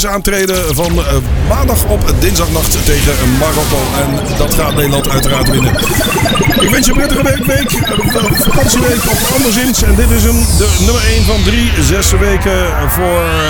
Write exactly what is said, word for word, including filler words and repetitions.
aantreden van uh, maandag op dinsdagnacht tegen Marokko. En dat gaat Nederland uiteraard winnen. Ik wens je een prettige werkweek, vakantieweek of anderszins. En dit is hem, de nummer één van drie, zes weken voor